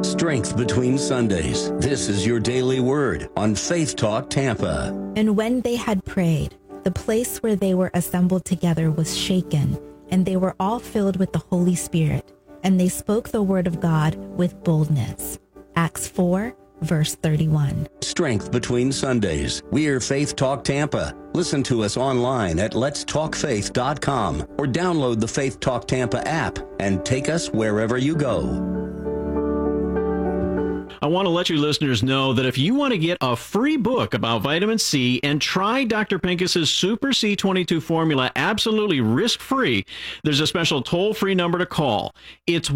Strength between Sundays. This is your daily word on Faith Talk Tampa. And when they had prayed, the place where they were assembled together was shaken, and they were all filled with the Holy Spirit, and they spoke the word of God with boldness. Acts 4, verse 31. Strength between Sundays. We're Faith Talk Tampa. Listen to us online at letstalkfaith.com or download the Faith Talk Tampa app and take us wherever you go. I want to let you listeners know that if you want to get a free book about vitamin C and try Dr. Pincus's Super C22 formula absolutely risk-free, there's a special toll-free number to call. It's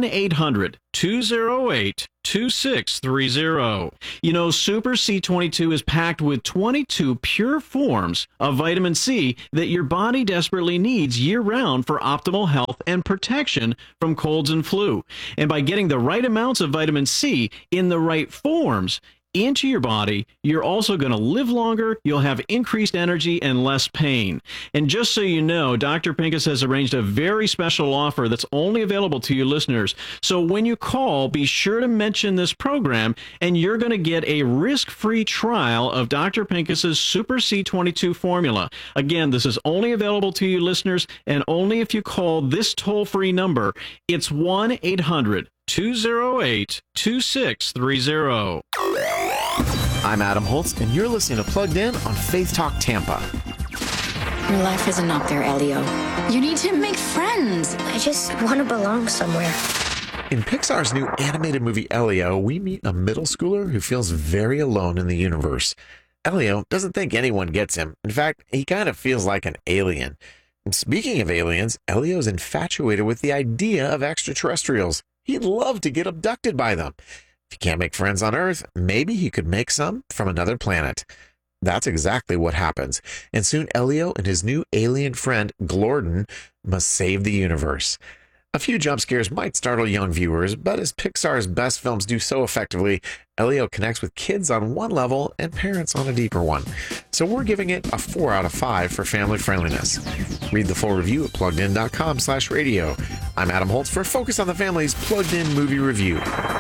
1-800-208-2630. You know, Super C22 is packed with 22 pure forms of vitamin C that your body desperately needs year-round for optimal health and protection from colds and flu. And by getting the right amounts of vitamin C in the right forms into your body, you're also going to live longer, you'll have increased energy and less pain. And just so you know, Dr. Pincus has arranged a very special offer that's only available to you listeners. So when you call, be sure to mention this program, and you're going to get a risk-free trial of Dr. Pincus's Super C22 formula. Again, this is only available to you listeners, and only if you call this toll-free number. It's 1-800-208-2630. I'm Adam Holtz, and you're listening to Plugged In on Faith Talk Tampa. Your life isn't up there, Elio. You need to make friends. I just want to belong somewhere. In Pixar's new animated movie Elio, we meet a middle schooler who feels very alone in the universe. Elio doesn't think anyone gets him. In fact, he kind of feels like an alien. And speaking of aliens, Elio's infatuated with the idea of extraterrestrials. He'd love to get abducted by them. If he can't make friends on Earth, maybe he could make some from another planet. That's exactly what happens. And soon Elio and his new alien friend, Glorden, must save the universe. A few jump scares might startle young viewers, but as Pixar's best films do so effectively, Elio connects with kids on one level and parents on a deeper one. So we're giving it a 4 out of 5 for family friendliness. Read the full review at pluggedin.com/radio. I'm Adam Holtz for Focus on the Family's Plugged In Movie Review.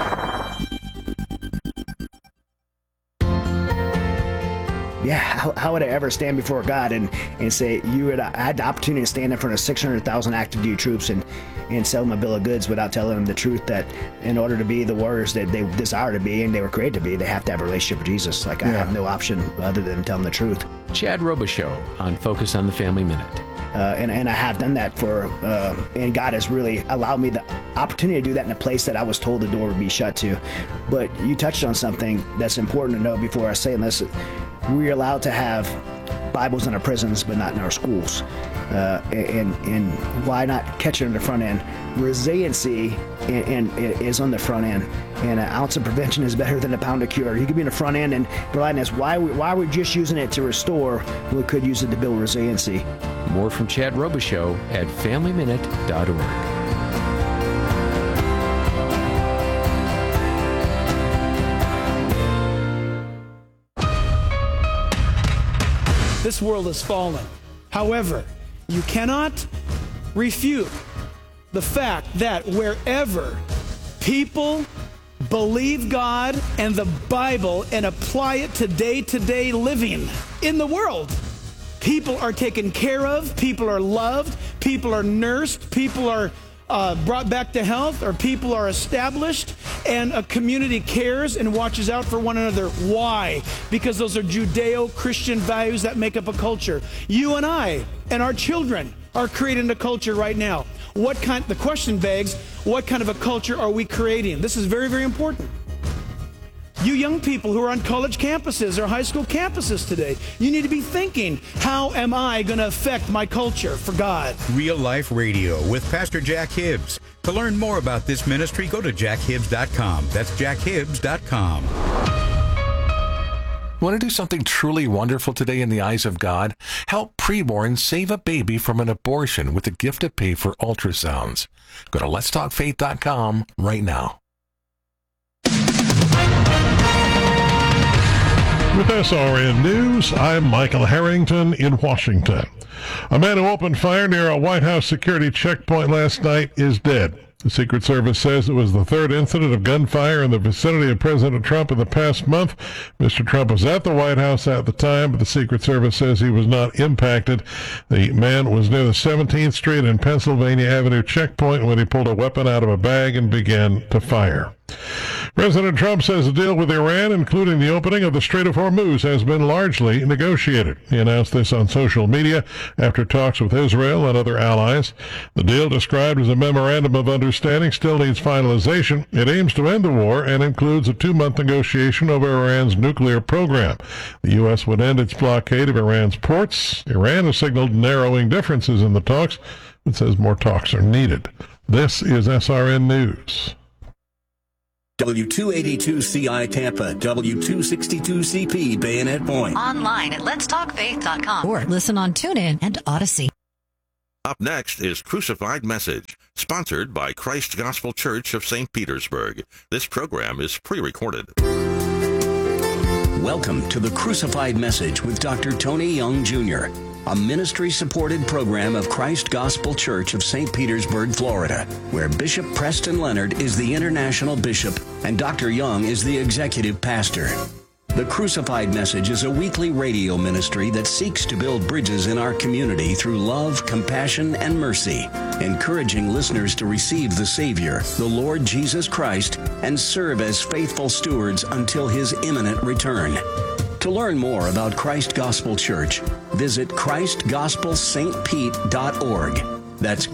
Yeah, how would I ever stand before God and say, I had the opportunity to stand in front of 600,000 active duty troops and sell them a bill of goods without telling them the truth that in order to be the warriors that they desire to be and they were created to be, they have to have a relationship with Jesus. Like, I have no option other than telling the truth. Chad Robichaux on Focus on the Family Minute. And I have done that and God has really allowed me the opportunity to do that in a place that I was told the door would be shut to. But you touched on something that's important to know before I say this. We're allowed to have Bibles in our prisons, but not in our schools. And why not catch it on the front end? Resiliency is on the front end, and an ounce of prevention is better than a pound of cure. You could be in the front end and providing us why we're just using it to restore. We could use it to build resiliency. More from Chad Robichaux at FamilyMinute.org. This world has fallen. However, you cannot refute the fact that wherever people believe God and the Bible and apply it to day-to-day living in the world, people are taken care of, people are loved, people are nursed, people are brought back to health, or people are established, and a community cares and watches out for one another. Why? Because those are Judeo-Christian values that make up a culture. You and I and our children are creating a culture right now. The question begs, what kind of a culture are we creating? This is very, very important. You young people who are on college campuses or high school campuses today, you need to be thinking, how am I going to affect my culture for God? Real Life Radio with Pastor Jack Hibbs. To learn more about this ministry, go to jackhibbs.com. That's jackhibbs.com. Want to do something truly wonderful today in the eyes of God? Help preborn save a baby from an abortion with a gift to pay for ultrasounds. Go to letstalkfaith.com right now. With SRN News, I'm Michael Harrington in Washington. A man who opened fire near a White House security checkpoint last night is dead. The Secret Service says it was the third incident of gunfire in the vicinity of President Trump in the past month. Mr. Trump was at the White House at the time, but the Secret Service says he was not impacted. The man was near the 17th Street and Pennsylvania Avenue checkpoint when he pulled a weapon out of a bag and began to fire. President Trump says the deal with Iran, including the opening of the Strait of Hormuz, has been largely negotiated. He announced this on social media after talks with Israel and other allies. The deal, described as a memorandum of understanding, still needs finalization. It aims to end the war and includes a 2-month negotiation over Iran's nuclear program. The U.S. would end its blockade of Iran's ports. Iran has signaled narrowing differences in the talks, but says more talks are needed. This is SRN News. W282CI Tampa, W262CP Bayonet Point. Online at letstalkfaith.com or listen on TuneIn and Odyssey. Up next is Crucified Message, sponsored by Christ Gospel Church of St. Petersburg. This program is pre-recorded. Welcome to the Crucified Message with Dr. Tony Young Jr., a ministry-supported program of Christ Gospel Church of St. Petersburg, Florida, where Bishop Preston Leonard is the international bishop and Dr. Young is the executive pastor. The Crucified Message is a weekly radio ministry that seeks to build bridges in our community through love, compassion, and mercy, encouraging listeners to receive the Savior, the Lord Jesus Christ, and serve as faithful stewards until His imminent return. To learn more about Christ Gospel Church, visit ChristGospelSt.Pete.org. That's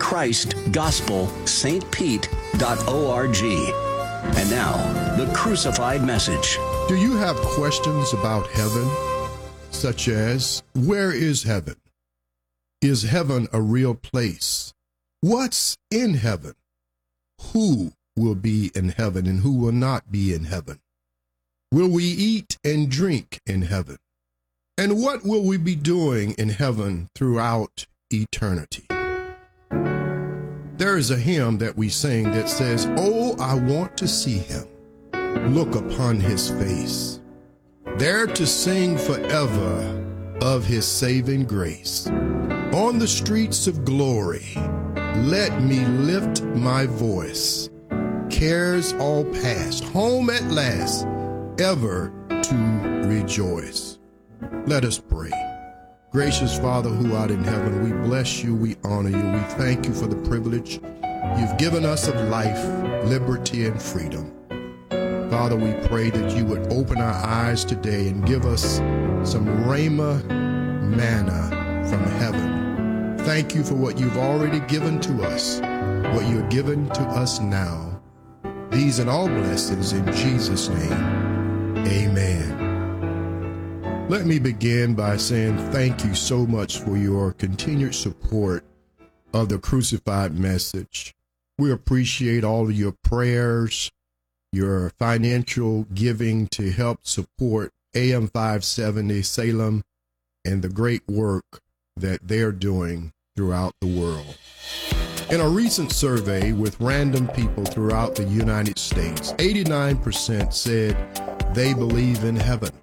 ChristGospelSt.Pete.org. And now, the Crucified Message. Do you have questions about heaven, such as, where is heaven? Is heaven a real place? What's in heaven? Who will be in heaven and who will not be in heaven? Will we eat and drink in heaven? And what will we be doing in heaven throughout eternity? There is a hymn that we sing that says, "Oh, I want to see him, look upon his face, there to sing forever of his saving grace. On the streets of glory, let me lift my voice, cares all past, home at last, ever to rejoice." Let us pray. Gracious Father who art in heaven, we bless you, we honor you, we thank you for the privilege you've given us of life, liberty, and freedom. Father, we pray that you would open our eyes today and give us some rhema manna from heaven. Thank you for what you've already given to us, what you're giving to us now. These and all blessings in Jesus' name, amen. Let me begin by saying thank you so much for your continued support of the Crucified Message. We appreciate all of your prayers, your financial giving to help support AM 570 Salem and the great work that they're doing throughout the world. In a recent survey with random people throughout the United States, 89% said they believe in heaven.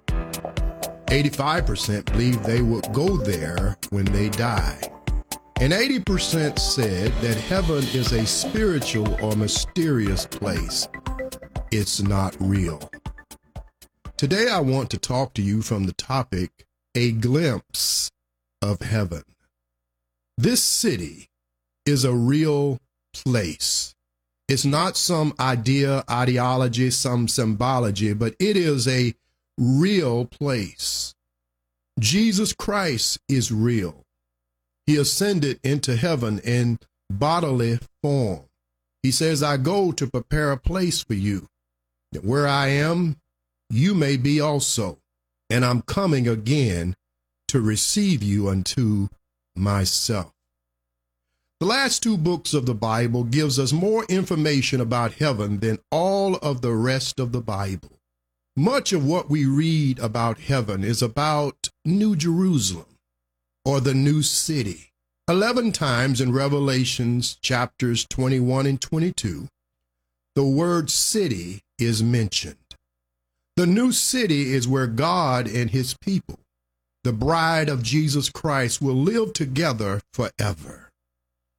85% believe they will go there when they die. And 80% said that heaven is a spiritual or mysterious place. It's not real. Today I want to talk to you from the topic, a glimpse of heaven. This city is a real place. It's not some idea, ideology, some symbology, but it is a real place. Jesus Christ is real. He ascended into heaven in bodily form. He says, I go to prepare a place for you. Where I am, you may be also. And I'm coming again to receive you unto myself. The last 2 books of the Bible gives us more information about heaven than all of the rest of the Bible. Much of what we read about heaven is about New Jerusalem or the new city. 11 times in Revelations chapters 21 and 22, the word city is mentioned. The new city is where God and his people, the bride of Jesus Christ, will live together forever.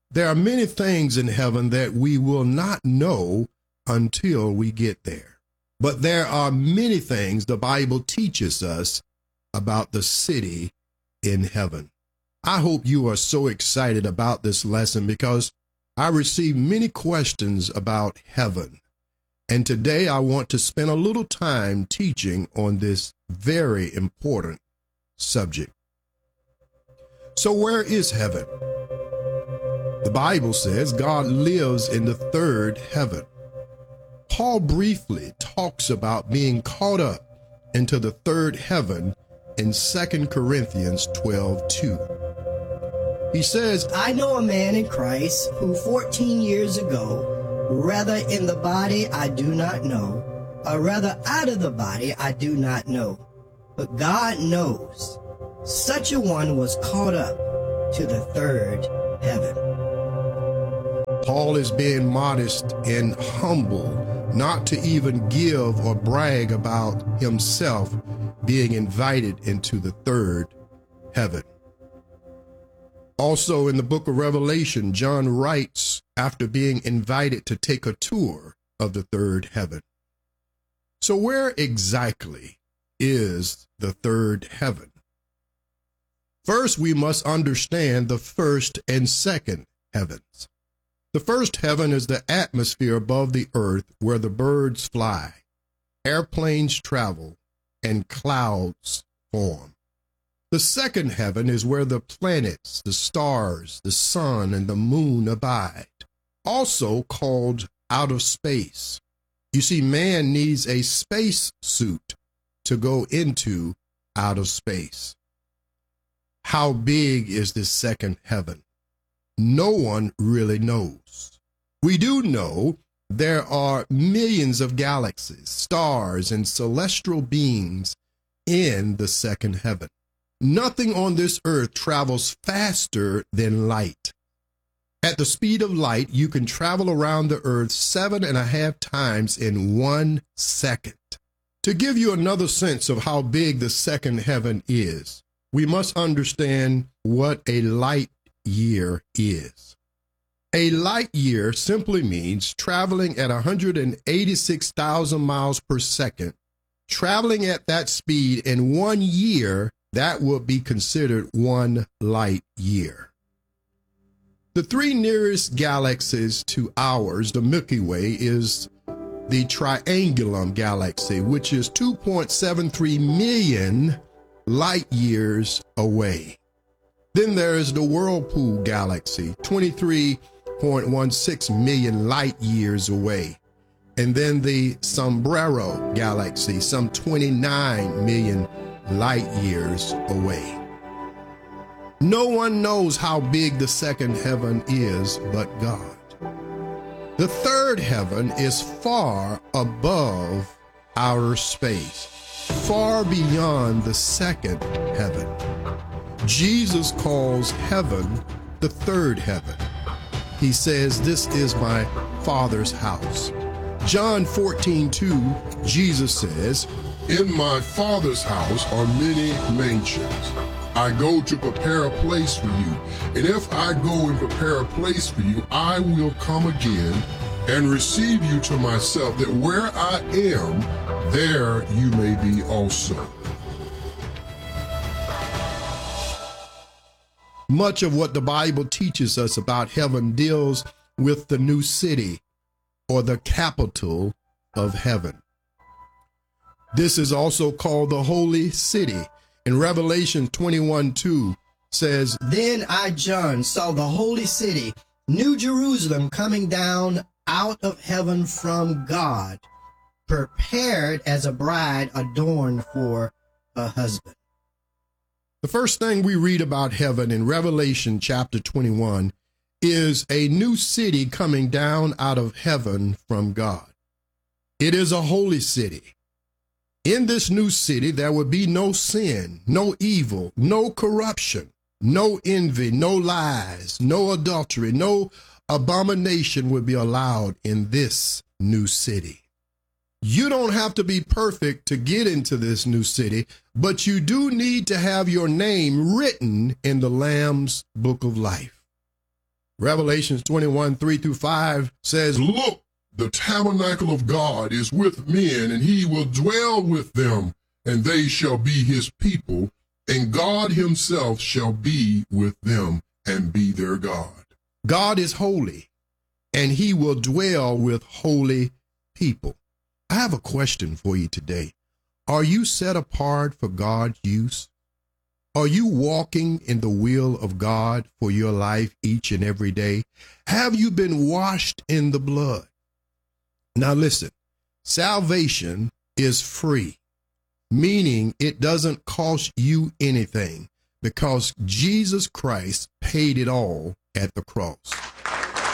There are many things in heaven that we will not know until we get there. But there are many things the Bible teaches us about the city in heaven. I hope you are so excited about this lesson because I received many questions about heaven. And today I want to spend a little time teaching on this very important subject. So where is heaven? The Bible says God lives in the third heaven. Paul briefly talks about being caught up into the third heaven in 2 Corinthians 12:2. He says, I know a man in Christ who 14 years ago, rather in the body I do not know, or rather out of the body I do not know, but God knows, such a one was caught up to the third heaven. Paul is being modest and humble, not to even give or brag about himself being invited into the third heaven. Also in the book of Revelation, John writes after being invited to take a tour of the third heaven. So where exactly is the third heaven? First, we must understand the first and second heavens. The first heaven is the atmosphere above the earth where the birds fly, airplanes travel, and clouds form. The second heaven is where the planets, the stars, the sun, and the moon abide, also called outer space. You see, man needs a space suit to go into outer space. How big is this second heaven? No one really knows. We do know there are millions of galaxies, stars, and celestial beings in the second heaven. Nothing on this earth travels faster than light. At the speed of light, you can travel around the earth 7.5 times in 1 second. To give you another sense of how big the second heaven is, we must understand what a light year is. A light year simply means traveling at 186,000 miles per second. Traveling at that speed in 1 year, that would be considered 1 light year. The 3 nearest galaxies to ours, the Milky Way, is the Triangulum Galaxy, which is 2.73 million light years away. Then there is the Whirlpool Galaxy, 23.16 million light years away. And then the Sombrero Galaxy, some 29 million light years away. No one knows how big the second heaven is but God. The third heaven is far above outer space, far beyond the second heaven. Jesus calls heaven the third heaven. He says, "This is my Father's house." John 14:2, Jesus says, "In my Father's house are many mansions. I go to prepare a place for you. And if I go and prepare a place for you, I will come again and receive you to myself, that where I am, there you may be also." Much of what the Bible teaches us about heaven deals with the new city, or the capital of heaven. This is also called the Holy City. In Revelation 21:2 says, "Then I, John, saw the holy city, New Jerusalem, coming down out of heaven from God, prepared as a bride adorned for a husband." The first thing we read about heaven in Revelation chapter 21 is a new city coming down out of heaven from God. It is a holy city. In this new city, there will be no sin, no evil, no corruption, no envy, no lies, no adultery, no abomination will be allowed in this new city. You don't have to be perfect to get into this new city, but you do need to have your name written in the Lamb's Book of Life. Revelations 21, 3-5 says, Look, the tabernacle of God is with men, and he will dwell with them, and they shall be his people, and God himself shall be with them and be their God. God is holy, and he will dwell with holy people. I have a question for you today. Are you set apart for God's use? Are you walking in the will of God for your life each and every day? Have you been washed in the blood? Now listen, salvation is free, meaning it doesn't cost you anything because Jesus Christ paid it all at the cross.